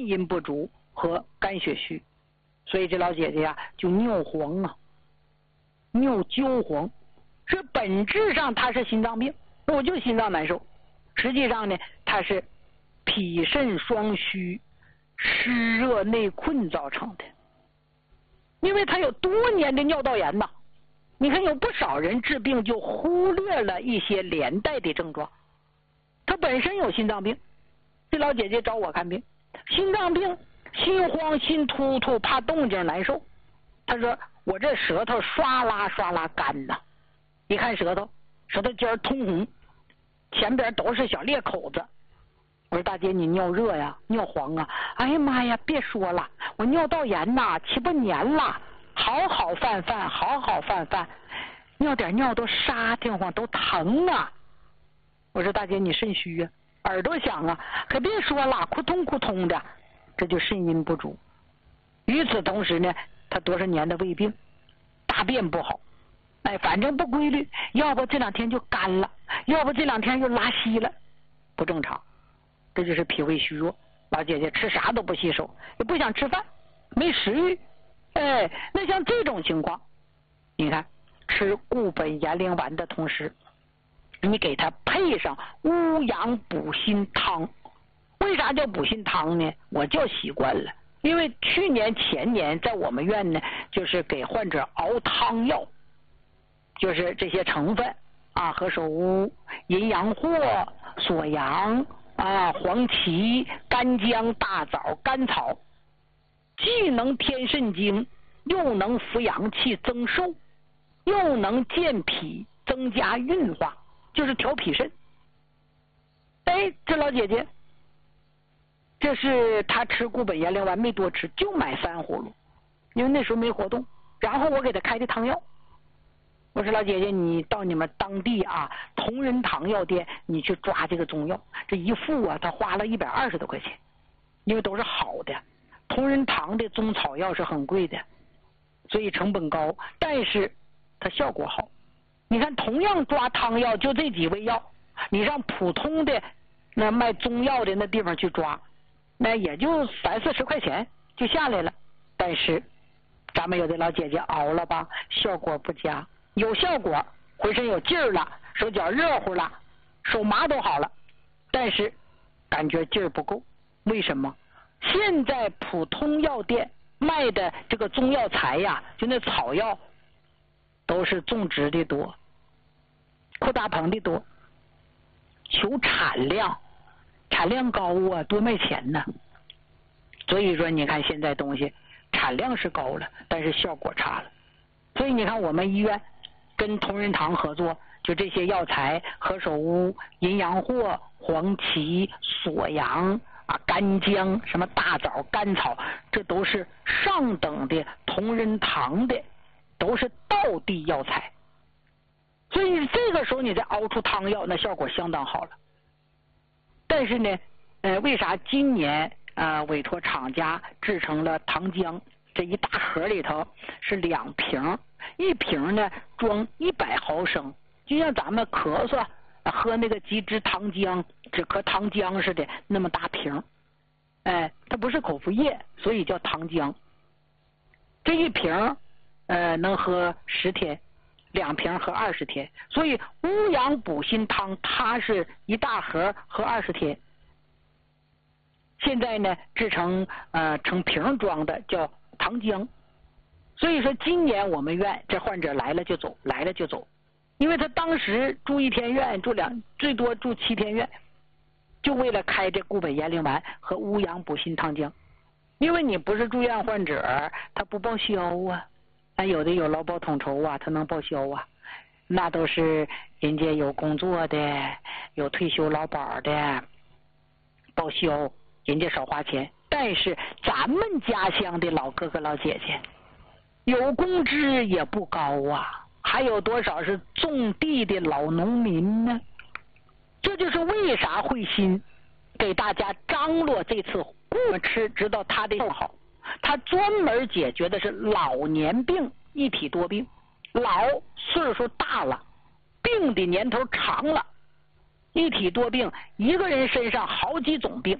肾阴不足和肝血虚，所以这老姐姐呀就尿黄啊，尿焦黄，这本质上她是心脏病，我就心脏难受，实际上呢她是脾肾双虚、湿热内困造成的，因为她有多年的尿道炎呐。你看有不少人治病就忽略了一些连带的症状，她本身有心脏病，这老姐姐找我看病，心脏病心慌心突突，怕动静难受。她说我这舌头刷啦刷啦干呐，一看舌头尖通红，前边都是小裂口子。我说大姐你尿热呀，尿黄啊？哎呀妈呀，别说了，我尿道炎呐，7、8年了，好好饭饭，好好饭饭，尿点尿都沙挺慌，都疼啊。我说大姐你肾虚啊，耳朵响啊，可别说了，扑通扑通的，这就肾阴不足。与此同时呢，他多少年的胃病，大便不好，哎，反正不规律，要不这2天就干了，要不这2天又拉稀了，不正常。这就是脾胃虚弱。老姐姐吃啥都不吸收，也不想吃饭，没食欲。哎，那像这种情况，你看吃固本延龄丸的同时，你给他配上乌阳补心汤。为啥叫补心汤呢？我叫习惯了，因为去年前年在我们院呢，就是给患者熬汤药，就是这些成分啊，何首乌、淫羊藿、锁阳啊、黄芪、干姜、大枣、甘草，既能添肾精，又能扶阳气增寿，又能健脾增加运化，就是调脾肾。哎，这老姐姐，这是她吃固本延龄丸没多吃，就买3葫芦，因为那时候没活动，然后我给她开的汤药。我说老姐姐，你到你们当地啊同仁堂药店，你去抓这个中药，这一副啊，他花了120多块钱，因为都是好的。同仁堂的中草药是很贵的，所以成本高，但是它效果好。你看，同样抓汤药，就这几味药，你让普通的那卖中药的那地方去抓，那也就30、40块钱就下来了。但是咱们有的老姐姐熬了吧，效果不佳。有效果，浑身有劲儿了，手脚热乎了，手麻都好了，但是感觉劲儿不够。为什么？现在普通药店卖的这个中药材呀，就那草药，都是种植的多，扩大棚的多，求产量，产量高啊，多卖钱呢。所以说你看现在东西产量是高了，但是效果差了。所以你看我们医院跟同仁堂合作，就这些药材，何首乌、淫羊藿、黄芪、锁阳啊、干姜、什么大枣、甘草，这都是上等的同仁堂的，都是道地药材。所以这个时候你再熬出汤药，那效果相当好了。但是呢，为啥今年委托厂家制成了糖浆？这一大盒里头是2瓶，一瓶呢装100毫升，就像咱们咳嗽喝那个几支糖浆，止咳糖浆似的那么大瓶。哎，它不是口服液，所以叫糖浆。这一瓶能喝10天，2瓶喝20天，所以乌阳补心汤它是一大盒喝20天。现在呢制成成瓶装的叫糖浆。所以说今年我们院这患者来了就走，来了就走，因为他当时住1天院，最多住7天院，就为了开这固本延龄丸和乌阳补心汤浆。因为你不是住院患者，他不报销啊，有的有劳保统筹啊，他能报销啊，那都是人家有工作的，有退休劳保的，报销人家少花钱。但是咱们家乡的老哥哥老姐姐有工资也不高啊，还有多少是种地的老农民呢？这就是为啥慧心给大家张罗这次顾吃，知道他的好，他专门解决的是老年病一体多病。老岁数大了，病的年头长了，一体多病，一个人身上好几种病，